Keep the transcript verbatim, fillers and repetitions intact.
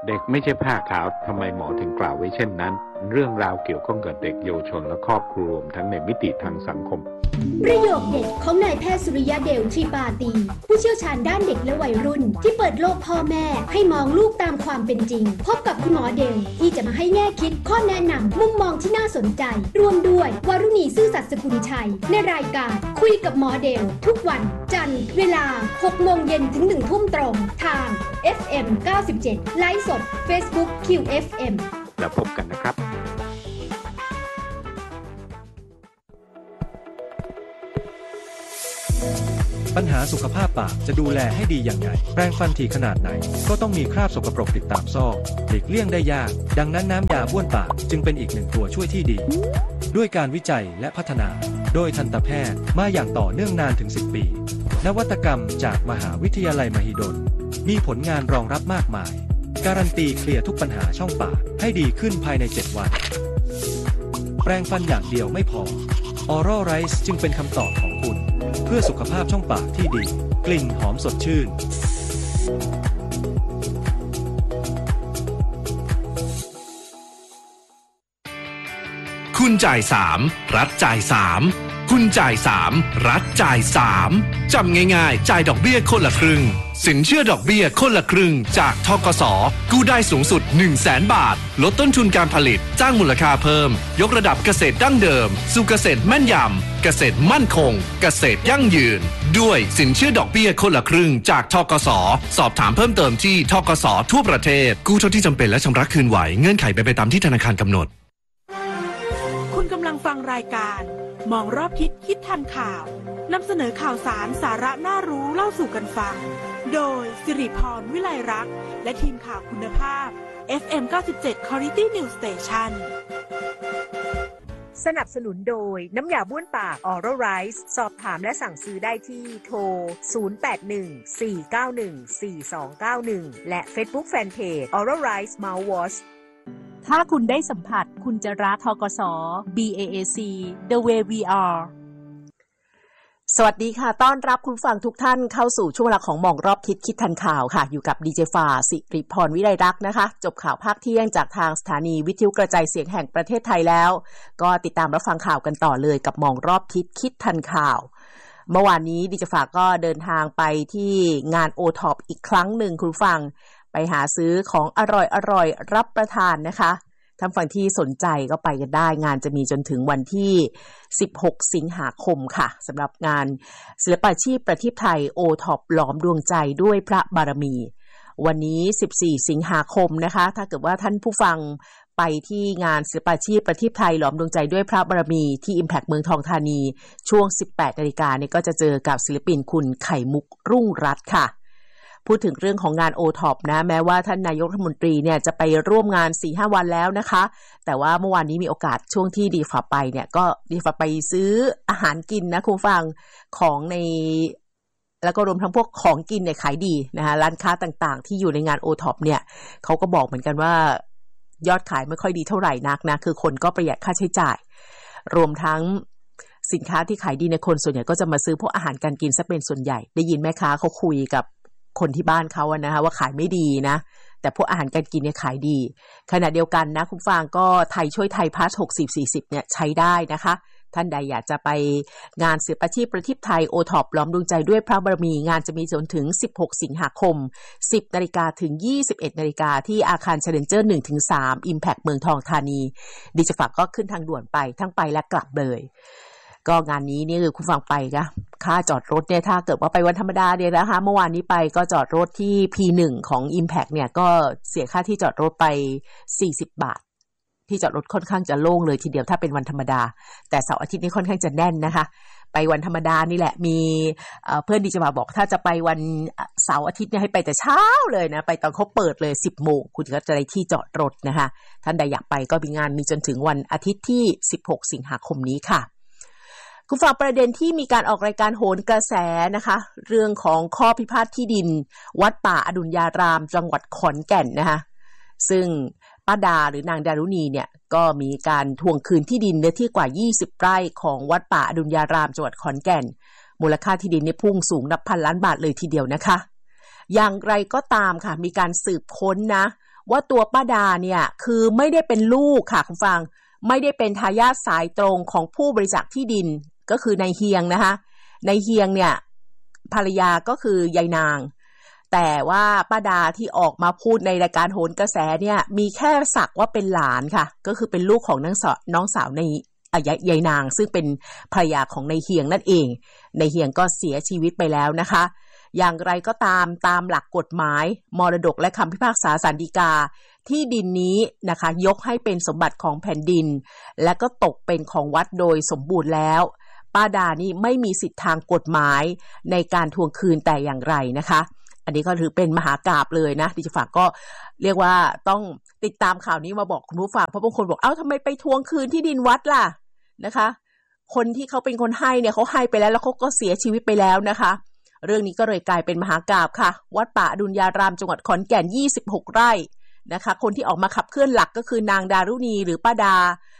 เด็กไม่ใช่ผ้าขาวทำไมหมอถึงกล่าวไว้เช่นนั้นเรื่องราวเกี่ยวข้องกับเด็กเยาวชนและครอบครัวทั้งในมิติทางสังคมประโยคเด็ดของนายแพทย์สุริยะเดลทรีปาตีผู้เชี่ยวชาญด้านเด็กและวัยรุ่นที่เปิดโลกพ่อแม่ให้มองลูกตามความเป็นจริงพบกับคุณหมอเดลที่จะมาให้แง่คิดข้อแนะนำมุมมองที่น่าสนใจรวมด้วยวารุณีซื่อสัตย์สกุลชัยในรายการคุยกับหมอเดลทุกวันจันทร์เวลา หกโมงเย็นถึง หนึ่งทุ่มตรงทาง เอฟ เอ็ม เก้าสิบเจ็ด ไลฟ์สด Facebook คิว เอฟ เอ็มแล้วพบกันนะครับปัญหาสุขภาพปากจะดูแลให้ดีอย่างไรแปรงฟันถี่ขนาดไหนก็ต้องมีคราบสกปรกติดตามซอกหลีกเลี่ยงได้ยากดังนั้นน้ำยาบ้วนปากจึงเป็นอีกหนึ่งตัวช่วยที่ดีด้วยการวิจัยและพัฒนาโดยทันตแพทย์มาอย่างต่อเนื่องนานถึงสิบปีนวัตกรรมจากมหาวิทยาลัยมหิดลมีผลงานรองรับมากมายการันตีเคลียร์ทุกปัญหาช่องปากให้ดีขึ้นภายในเจ็ดวันแปรงฟันอย่างเดียวไม่พอ Oral Rice จึงเป็นคำตอบของคุณเพื่อสุขภาพช่องปากที่ดีกลิ่นหอมสดชื่นคุณจ่ายสามรัฐจ่ายสามคุณจ่ายสามรัฐจ่ายสามจำง่ายๆจ่ายดอกเบี้ยคนละครึ่งสินเชื่อดอกเบี้ยคนละครึ่งจากธกส.กู้ได้สูงสุด หนึ่งแสน บาทลดต้นทุนการผลิตสร้างมูลค่าเพิ่มยกระดับเกษตรดั้งเดิมสู่เกษตรแม่นยำเกษตรมั่นคงเกษตรยั่งยืนด้วยสินเชื่อดอกเบี้ยคนละครึ่งจากธกส.สอบถามเพิ่มเติมที่ธกส.ทั่วประเทศกู้เท่าที่จำเป็นและชำระคืนไหวเงื่อนไขเป็นไปตามที่ธนาคารกำหนดคุณกำลังฟังรายการมองรอบทิศคิดทันข่าวนำเสนอข่าวสารสาระน่ารู้เล่าสู่กันฟังโดยสิริพรวิไลรักษ์และทีมข่าวคุณภาพ เอฟ เอ็ม เก้าสิบเจ็ด Quality News Station สนับสนุนโดยน้ำยาบ้วนปาก Oral Rice สอบถามและสั่งซื้อได้ที่โทร ศูนย์ แปด หนึ่ง สี่ เก้า หนึ่ง สี่ สอง เก้า หนึ่ง และ Facebook Fanpage Oral Rice Mouthwash ถ้าคุณได้สัมผัสคุณจะรักธกส บี เอ เอ ซี The Way We Are สวัสดีค่ะต้อนรับคุณฟังทุกท่านเข้าสู่ช่วงเวลาของมองรอบทิศคิดทันข่าวค่ะอยู่กับดีเจฟ้าสิริพรวิไลรักษ์นะคะจบข่าวภาคเที่ยงจากทางสถานีวิทยุกระจายเสียงแห่งประเทศไทยแล้วก็ติดตามรับฟังข่าวกันต่อเลยกับมองรอบทิศคิดทันข่าวเมื่อวานนี้ดีเจฟ้าก็เดินทางไปที่งาน โอ ท็อป อีกครั้งหนึ่งคุณฟังไปหาซื้อของอร่อยๆรับประทานนะคะท่านฟังที่สนใจก็ไปกันได้งานจะมีจนถึงวันที่สิบหกสิงหาคมค่ะสำหรับงานศิลปาชีพประทีปไทย โอ ท็อป หลอมดวงใจด้วยพระบารมีวันนี้สิบสี่สิงหาคมนะคะถ้าเกิดว่าท่านผู้ฟังไปที่งานศิลปาชีพประทีปไทยหลอมดวงใจด้วยพระบารมีที่ Impact เมืองทองธานีช่วง สิบแปดนาฬิกาเนี่ยก็จะเจอกับศิลปินคุณไข่มุกรุ่งรัตน์ค่ะพูดถึงเรื่องของงาน โอ ท็อป นะแม้ว่าท่านนายกรัฐมนตรีเนี่ยจะไปร่วมงาน สี่ห้า วันแล้วนะคะแต่ว่าเมื่อวานนี้มีโอกาสช่วงที่ดีฝ่าไปเนี่ยก็ดีฝ่าไปซื้ออาหารกินนะคุณฟังของในแล้วก็รวมทั้งพวกของกินเนี่ยขายดีนะคะร้านค้าต่างๆที่อยู่ในงาน โอ ท็อป เนี่ยเขาก็บอกเหมือนกันว่ายอดขายไม่ค่อยดีเท่าไหร่นักนะคือคนก็ประหยัดค่าใช้จ่ายรวมทั้งสินค้าที่ขายดีในคนส่วนใหญ่ก็จะมาซื้อพวกอาหารการกินซะเป็นส่วนใหญ่ได้ยินแม่ค้าเขาคุยกับคนที่บ้านเขาอะนะคะว่าขายไม่ดีนะแต่พวกอาหารการกินเนี่ยขายดีขณะเดียวกันนะคุณฟังก็ไทยช่วยไทยพาสหกสิบ สี่สิบเนี่ยใช้ได้นะคะท่านใดอยากจะไปงานศิลปาชีพประทีปไทย โอ ท็อป ล้อมดวงใจด้วยพระบารมีงานจะมีจนถึงสิบหกสิงหาคม สิบนาฬิกาถึงยี่สิบเอ็ดนาฬิกาที่อาคาร Challenger หนึ่งถึงสาม Impact เมืองทองธานีดิจะฝากก็ขึ้นทางด่วนไปทั้งไปและกลับเลยก็งานนี้นี่คือคุณฟังไปนะค่าจอดรถเนี่ยถ้าเกิดว่าไปวันธรรมดาเนี่ยนะคะเมื่อวานนี้ไปก็จอดรถที่ พี หนึ่ง ของ Impact เนี่ยก็เสียค่าที่จอดรถไปสี่สิบบาทที่จอดรถค่อนข้างจะโล่งเลยทีเดียวถ้าเป็นวันธรรมดาแต่เสาร์อาทิตย์นี้ค่อนข้างจะแน่นนะคะไปวันธรรมดานี่แหละมีเพื่อนดีจะมาบอกถ้าจะไปวันเสาร์อาทิตย์เนี่ยให้ไปแต่เช้าเลยนะไปตอนเขาเปิดเลยสิบโมงคุณก็จะได้ที่จอดรถนะคะท่านใดอยากไปก็มีงานมีจนถึงวันอาทิตย์ที่สิบหกสิงหาคมนี้ค่ะคุณฟังประเด็นที่มีการออกรายการโหนกระแสนะคะเรื่องของข้อพิพาทที่ดินวัดป่าอดุลยารามจังหวัดขอนแก่นนะคะซึ่งป้าดาหรือนางดารุณีเนี่ยก็มีการทวงคืนที่ดินเนื้อที่กว่ายี่สิบไร่ของวัดป่าอดุลยารามจังหวัดขอนแก่นมูลค่าที่ดินเนี่ยพุ่งสูงนับพันล้านบาทเลยทีเดียวนะคะอย่างไรก็ตามค่ะมีการสืบค้นนะว่าตัวป้าดาเนี่ยคือไม่ได้เป็นลูกค่ะคุณฟังไม่ได้เป็นทายาทสายตรงของผู้บริจาคที่ดินก็คือนายเฮียงนะคะนายเฮียงเนี่ยภรรยาก็คือยายนางแต่ว่าป้าดาที่ออกมาพูดในรายการโหนกระแสเนี่ยมีแค่สักว่าเป็นหลานค่ะก็คือเป็นลูกของน้องสาวน้องสาวในยายนางซึ่งเป็นภรรยาของนายเฮียงนั่นเองนายเฮียงก็เสียชีวิตไปแล้วนะคะอย่างไรก็ตามตามหลักกฎหมายมรดกและคำพิพากษาศาลฎีกาที่ดินนี้นะคะยกให้เป็นสมบัติของแผ่นดินและก็ตกเป็นของวัดโดยสมบูรณ์แล้วป้าดานี่ไม่มีสิทธิทางกฎหมายในการทวงคืนแต่อย่างไรนะคะอันนี้ก็ถือเป็นมหากาพย์เลยนะดิฉันฝากก็เรียกว่าต้องติดตามข่าวนี้มาบอกคุณผู้ฟังเพราะบางคนบอกเอ้าทำไมไปทวงคืนที่ดินวัดล่ะนะคะคนที่เขาเป็นคนให้เนี่ยเขาให้ไปแล้วแล้วเขาก็เสียชีวิตไปแล้วนะคะเรื่องนี้ก็เลยกลายเป็นมหากาพย์ค่ะวัดป่าอดุลยารามจังหวัดขอนแก่นยี่สิบหกไร่นะคะคนที่ออกมาขับเคลื่อนหลักก็คือนางดารุณีหรือป้าดา